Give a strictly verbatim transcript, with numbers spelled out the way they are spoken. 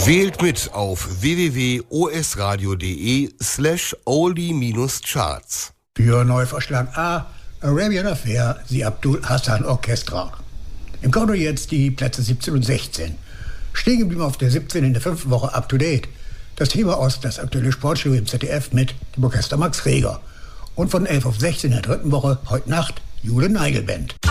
Wählt mit auf www.osradio.de slash oldie-charts. Für Neuvorschlag A, Arabian Affair, The Abdul Hassan Orchestra. Im Konto jetzt die Plätze siebzehn und sechzehn. Stehen geblieben auf der siebzehn in der fünften Woche Up to Date. Das Thema aus das aktuelle Sportshow im Z D F mit dem Orchester Max Reger. Und von elf auf sechzehn in der dritten Woche, heute Nacht, Jule Neigel Band.